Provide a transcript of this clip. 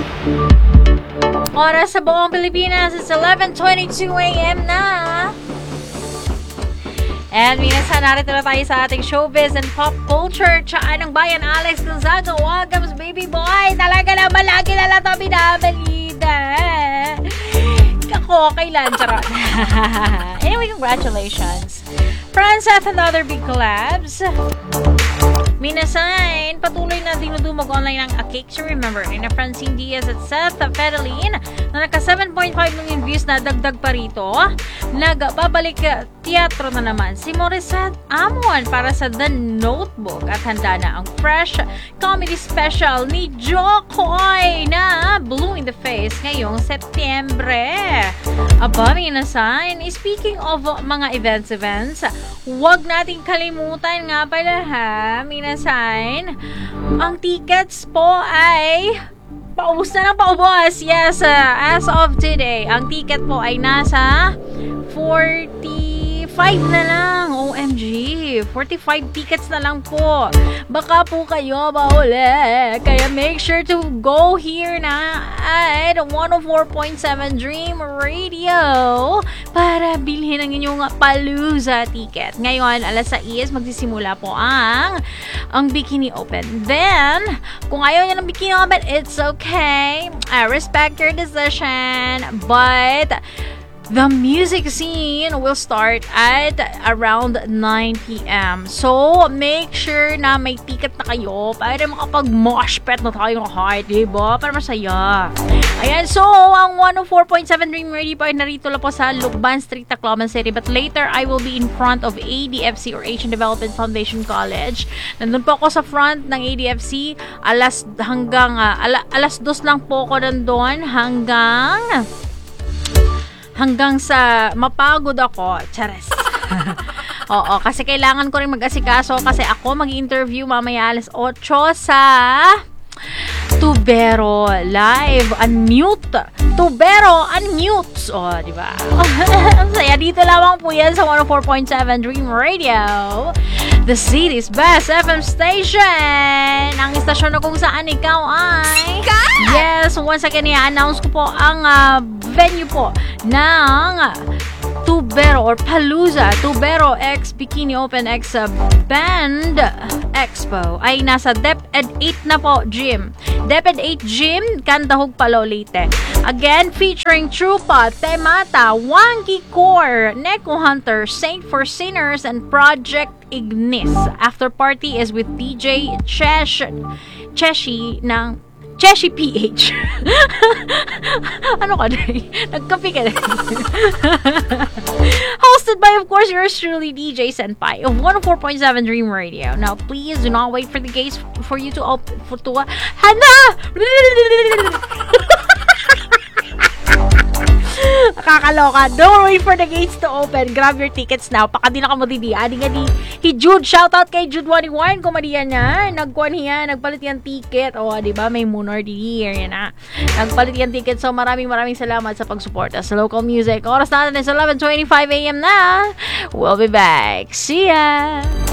Oras sa buong Pilipinas, it's 11:22 a.m. na. And minsan narito na tayo sa ating showbiz and pop culture. Tsaan ng bayan, Alex Gonzaga, Wagams, baby boy. Talaga naman, lagi na lang ito binabalita. Ako, kailan? Charot. Anyway, congratulations. Frances and other big collabs. Minasign, patuloy na dinudumog online ng A Cake to Remember ni na Francine Diaz at Seth Federline na naka 7.5 million views na dagdag pa rito. Nagbabalik teatro na naman si Morissette Amon para sa The Notebook at handa na ang fresh comedy special ni Jokoy na Blue in the Face ngayong Setyembre. Aba, Minasign, speaking of mga events, huwag nating kalimutan nga pala ha, Minasign, ang tickets po ay paubos na ng paubos. Yes, as of today, ang ticket po ay nasa 45 na lang. OMG, 45 tickets na lang po. Baka po kayo bahuli. Kaya make sure to go here na at 104.7 Dream Radio para bilhin ang inyong Palooza ticket. Ngayon, alas 6, magsisimula po ang Bikini Open. Then, kung ayaw niya ng Bikini Open, it's okay. I respect your decision, but the music scene will start at around 9 p.m. So, make sure na may ticket na kayo para makapag-mosh pit na tayo kahit, diba? Para masaya. Ayan, so, ang 104.7 Dream Radio pa ay narito lang po sa Lukban Street, Tacloban City. But later, I will be in front of ADFC or Asian Development Foundation College. Nandun po ako sa front ng ADFC. Alas 2 lang po ako nandun hanggang sa mapagod ako. Chares. Oo, kasi kailangan ko rin mag-asikaso kasi ako mag-interview mamaya alas 8 sa Tubero Live. Unmute. Tubero Unmute. O, diba? Saya dito lamang po yan sa 104.7 Dream Radio. The city's best FM station. Ang istasyon na kung saan ikaw ay... Yes, once again, i-announce ko po ang venue po ng Tubero or Palooza Tubero X Bikini Open X Band Expo ay nasa DepEd 8 na po gym. DepEd 8 Gym, Candahog, Leyte. Again, featuring Trupa, Temata, Wangi Core, Neko Hunter, Saint for Sinners, and Project Ignis. After party is with DJ Cheshi ng Cheshi PH. Ano ka rin? Nagkapi ka rin. Hosted by, of course, yours truly, DJ Senpai of 104.7 Dream Radio. Now, please do not wait for the gates for you to open. Hana! Nakakaloka. Don't wait for the gates to open. Grab your tickets now. Pakadi na ka mo didi. Adi nga di Jude. Shoutout kay Jude 1 kumadiyan niya. Nagkuhan niya. Nagpalit yan ticket. O, diba? May Munor didi. Yan na. Nagpalit yan ticket. So, maraming salamat sa pag-suporta sa local music. Oras natin is 11:25 a.m. na. We'll be back. See ya!